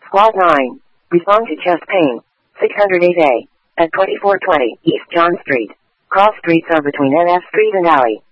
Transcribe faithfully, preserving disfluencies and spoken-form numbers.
Squad nine. Respond to chest pain. six oh eight A. At twenty-four twenty East John Street. Cross streets are between N F Street and Alley.